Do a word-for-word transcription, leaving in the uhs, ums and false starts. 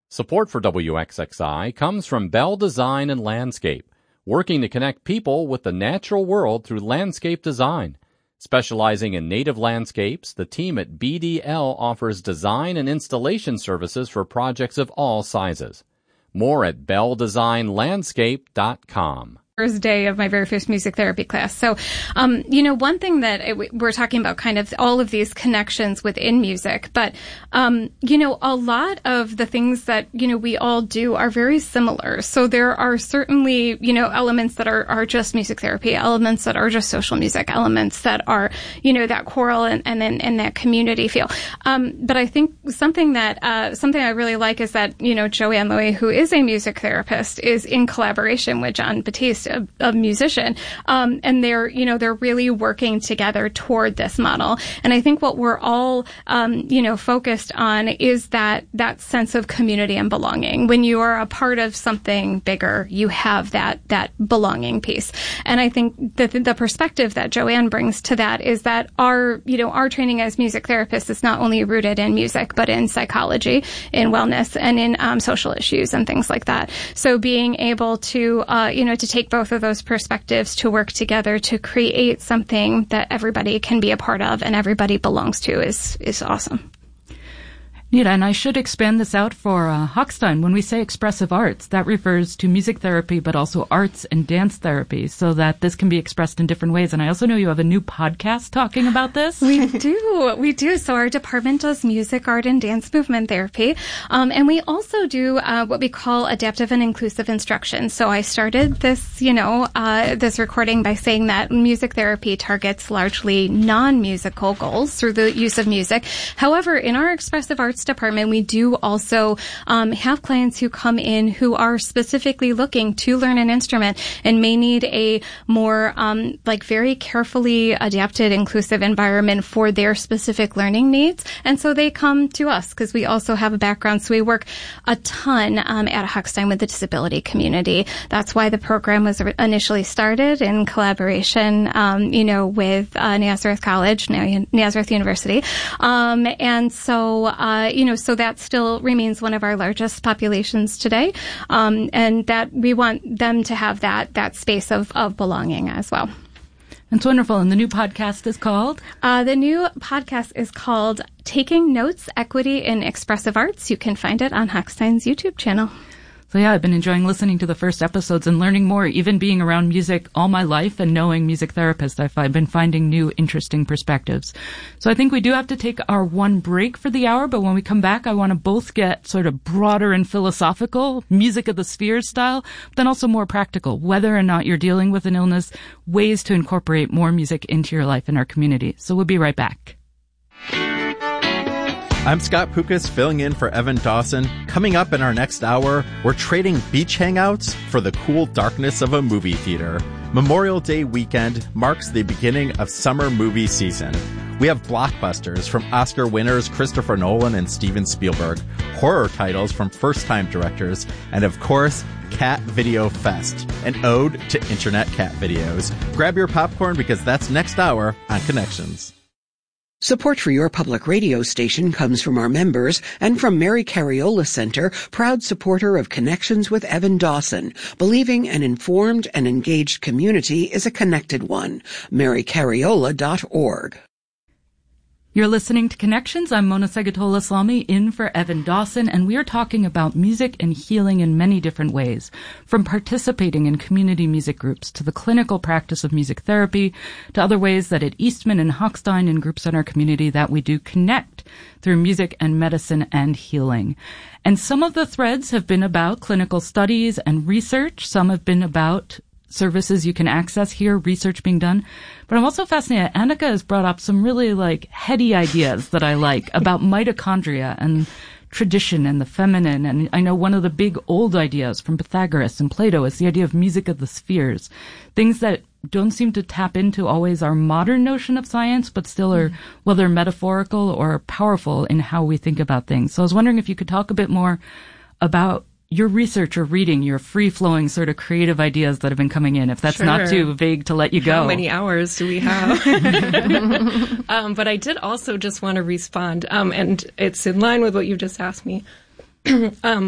Support for W X X I comes from Bell Design and Landscape, working to connect people with the natural world through landscape design. Specializing in native landscapes, the team at B D L offers design and installation services for projects of all sizes. More at bell design landscape dot com. First day of my very first music therapy class. So, um, you know, one thing that it, we're talking about kind of all of these connections within music, but, um, you know, a lot of the things that, you know, we all do are very similar. So there are certainly, you know, elements that are, are just music therapy, elements that are just social music, elements that are, you know, that choral and, and then, and that community feel. Um, but I think something that, uh, something I really like is that, you know, Joanne Louie, who is a music therapist, is in collaboration with John Batiste, A, a musician, um, and they're, you know, they're really working together toward this model. And I think what we're all, um, you know, focused on is that that sense of community and belonging. When you are a part of something bigger, you have that that belonging piece. And I think that the perspective that Joanne brings to that is that our, you know, our training as music therapists is not only rooted in music, but in psychology, in wellness, and in um, social issues and things like that. So being able to, uh, you know, to take both of those perspectives to work together to create something that everybody can be a part of and everybody belongs to is is awesome. Nita, and I should expand this out for uh, Hochstein. When we say expressive arts, that refers to music therapy, but also arts and dance therapy, so that this can be expressed in different ways. And I also know you have a new podcast talking about this. We do. We do. So our department does music, art, and dance movement therapy. Um, and we also do uh, what we call adaptive and inclusive instruction. So I started this, you know, uh, this recording by saying that music therapy targets largely non-musical goals through the use of music. However, in our expressive arts department, we do also um, have clients who come in who are specifically looking to learn an instrument and may need a more um, like very carefully adapted, inclusive environment for their specific learning needs. And so they come to us because we also have a background. So we work a ton um, at Hochstein with the disability community. That's why the program was initially started in collaboration, um, you know, with uh, Nazareth College, now Nazareth University. Um, and so, uh, you know, so that still remains one of our largest populations today. Um, and that we want them to have that, that space of, of belonging as well. That's wonderful. And the new podcast is called? Uh, the new podcast is called Taking Notes, Equity in Expressive Arts. You can find it on Hochstein's YouTube channel. So yeah, I've been enjoying listening to the first episodes and learning more, even being around music all my life and knowing music therapists. I've been finding new, interesting perspectives. So I think we do have to take our one break for the hour, but when we come back, I want to both get sort of broader and philosophical, music of the spheres style, but then also more practical, whether or not you're dealing with an illness, ways to incorporate more music into your life and our community. So we'll be right back. I'm Scott Pukas, filling in for Evan Dawson. Coming up in our next hour, we're trading beach hangouts for the cool darkness of a movie theater. Memorial Day weekend marks the beginning of summer movie season. We have blockbusters from Oscar winners Christopher Nolan and Steven Spielberg, horror titles from first-time directors, and of course, Cat Video Fest, an ode to internet cat videos. Grab your popcorn because that's next hour on Connections. Support for your public radio station comes from our members and from Mary Cariola Center, proud supporter of Connections with Evan Dawson, believing an informed and engaged community is a connected one. mary cariola dot org. You're listening to Connections. I'm Mona Segatola-Slamy in for Evan Dawson, and we are talking about music and healing in many different ways, from participating in community music groups to the clinical practice of music therapy to other ways that at Eastman and Hochstein and groups in our community that we do connect through music and medicine and healing. And some of the threads have been about clinical studies and research. Some have been about services you can access here, research being done. But I'm also fascinated. Annika has brought up some really like heady ideas that I like about mitochondria and tradition and the feminine. And I know one of the big old ideas from Pythagoras and Plato is the idea of music of the spheres, things that don't seem to tap into always our modern notion of science, but still are, well, they're metaphorical or powerful in how we think about things. So I was wondering if you could talk a bit more about your research or reading, your free-flowing sort of creative ideas that have been coming in, if that's sure. not too vague to let you go. How many hours do we have? um, but I did also just want to respond, um, and it's in line with what you just asked me. um,